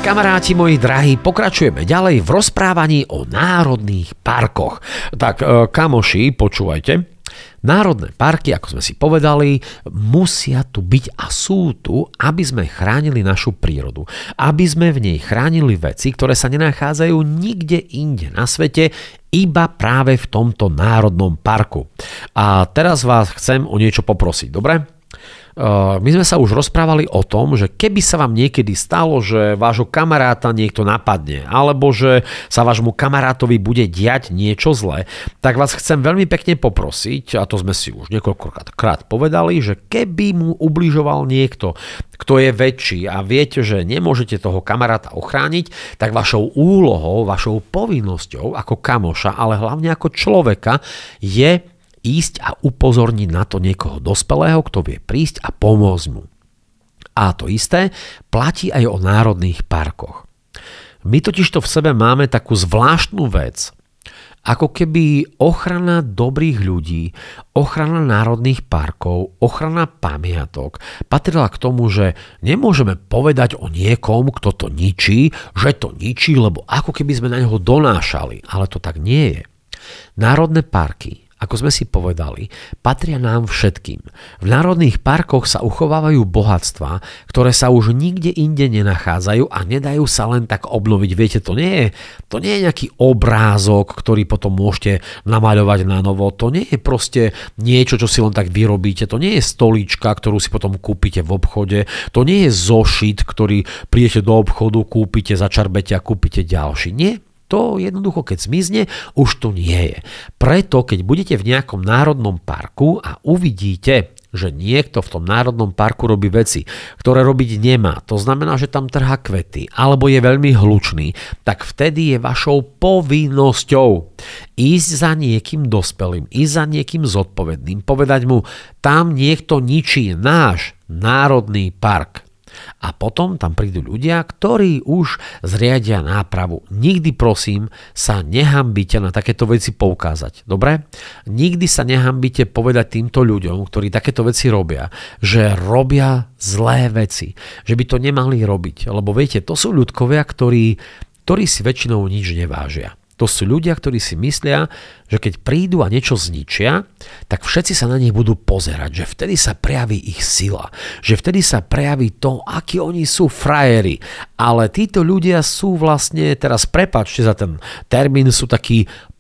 Kamaráti moji drahí, pokračujeme ďalej v rozprávaní o národných parkoch. Tak, kamoši, počúvajte. Národné parky, ako sme si povedali, musia tu byť a sú tu, aby sme chránili našu prírodu. Aby sme v nej chránili veci, ktoré sa nenachádzajú nikde inde na svete, iba práve v tomto národnom parku. A teraz vás chcem o niečo poprosiť, dobre? My sme sa už rozprávali o tom, že keby sa vám niekedy stalo, že vášho kamaráta niekto napadne, alebo že sa vášmu kamarátovi bude diať niečo zlé, tak vás chcem veľmi pekne poprosiť, a to sme si už niekoľkokrát povedali, že keby mu ubližoval niekto, kto je väčší a viete, že nemôžete toho kamaráta ochrániť, tak vašou úlohou, vašou povinnosťou ako kamoša, ale hlavne ako človeka je ísť a upozorniť na to niekoho dospelého, kto vie prísť a pomôcť mu. A to isté platí aj o národných parkoch. My totižto v sebe máme takú zvláštnu vec, ako keby ochrana dobrých ľudí, ochrana národných parkov, ochrana pamiatok patrila k tomu, že nemôžeme povedať o niekom, kto to ničí, že to ničí, lebo ako keby sme na neho donášali. Ale to tak nie je. Národné parky, ako sme si povedali, patria nám všetkým. V národných parkoch sa uchovávajú bohatstvá, ktoré sa už nikde inde nenachádzajú a nedajú sa len tak obnoviť. Viete, to nie je nejaký obrázok, ktorý potom môžete namaľovať na novo. To nie je proste niečo, čo si len tak vyrobíte. To nie je stolička, ktorú si potom kúpite v obchode. To nie je zošit, ktorý prídete do obchodu, kúpite, začarbete a kúpite ďalší. Nie. To jednoducho, keď zmizne, už tu nie je. Preto, keď budete v nejakom národnom parku a uvidíte, že niekto v tom národnom parku robí veci, ktoré robiť nemá, to znamená, že tam trhá kvety, alebo je veľmi hlučný, tak vtedy je vašou povinnosťou ísť za niekým dospelým, ísť za niekým zodpovedným, povedať mu, tam niekto ničí náš národný park. A potom tam prídu ľudia, ktorí už zriadia nápravu. Nikdy, prosím, sa nehambite na takéto veci poukázať. Dobre? Nikdy sa nehambite povedať týmto ľuďom, ktorí takéto veci robia, že robia zlé veci. Že by to nemali robiť. Lebo viete, to sú ľudkovia, ktorí si väčšinou nič nevážia. To sú ľudia, ktorí si myslia, že keď prídu a niečo zničia, tak všetci sa na nich budú pozerať, že vtedy sa prejaví ich sila, že vtedy sa prejaví to, akí oni sú frajeri. Ale títo ľudia sú vlastne, teraz prepáčte za ten termín, sú takí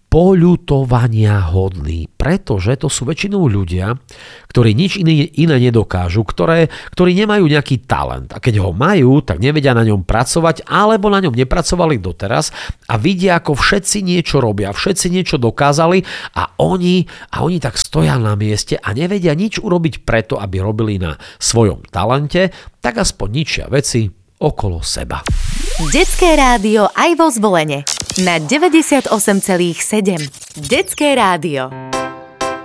poľutovania hodní, pretože to sú väčšinou ľudia, ktorí nič iné nedokážu, ktorí nemajú nejaký talent a keď ho majú, tak nevedia na ňom pracovať alebo na ňom nepracovali doteraz a vidia, ako všetci niečo robia, všetci niečo dokázali a oni tak stoja na mieste a nevedia nič urobiť preto, aby robili na svojom talente, tak aspoň ničia veci okolo seba. Detské rádio aj vo Zvolene na 98,7. Detské rádio.